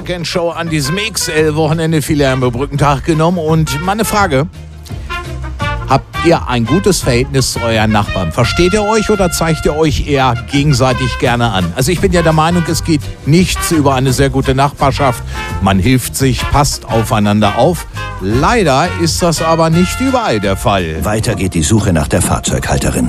Weekend Show an diesem XL-Wochenende. Viele haben Brückentag genommen. Und meine Frage: Habt ihr ein gutes Verhältnis zu euren Nachbarn? Versteht ihr euch oder zeigt ihr euch eher gegenseitig gerne an? Also ich bin ja der Meinung, es geht nichts über eine sehr gute Nachbarschaft. Man hilft sich, passt aufeinander auf. Leider ist das aber nicht überall der Fall. Weiter geht die Suche nach der Fahrzeughalterin.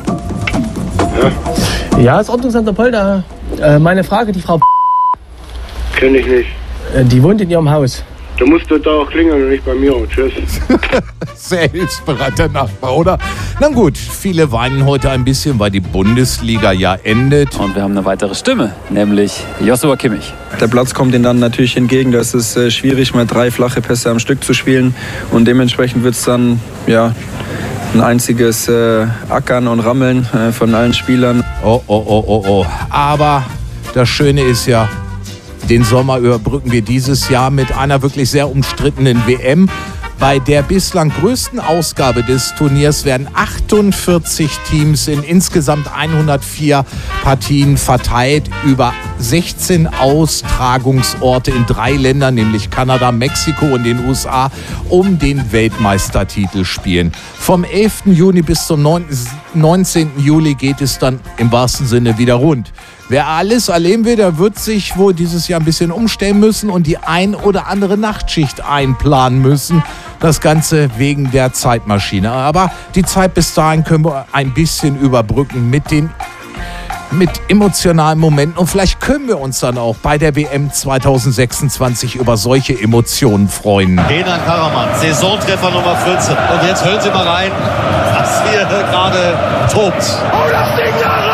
Ja, ist Ordnungsamt der Polder. Meine Frage, die Frau Kenn ich nicht. die wohnt in ihrem Haus. Du musst da auch klingeln und nicht bei mir. Tschüss. Sehr hilfsbereiter Nachbar, oder? Na gut, viele weinen heute ein bisschen, weil die Bundesliga ja endet. Und wir haben eine weitere Stimme, nämlich Joshua Kimmich. Der Platz kommt ihnen dann natürlich entgegen. Das ist schwierig, mal 3 flache Pässe am Stück zu spielen. Und dementsprechend wird es dann ein einziges Ackern und Rammeln von allen Spielern. Oh. Aber das Schöne ist ja, den Sommer überbrücken wir dieses Jahr mit einer wirklich sehr umstrittenen WM. Bei der bislang größten Ausgabe des Turniers werden 48 Teams in insgesamt 104 Partien verteilt über 16 Austragungsorte in 3 Ländern, nämlich Kanada, Mexiko und den USA, um den Weltmeistertitel spielen. Vom 11. Juni bis zum 19. Juli geht es dann im wahrsten Sinne wieder rund. Wer alles erleben will, der wird sich wohl dieses Jahr ein bisschen umstellen müssen und die ein oder andere Nachtschicht einplanen müssen. Das Ganze wegen der Zeitmaschine. Aber die Zeit bis dahin können wir ein bisschen überbrücken mit emotionalen Momenten. Und vielleicht können wir uns dann auch bei der WM 2026 über solche Emotionen freuen. Kenan Karaman, Saisontreffer Nummer 14. Und jetzt hören Sie mal rein, was hier gerade tobt. Oh, das Ding da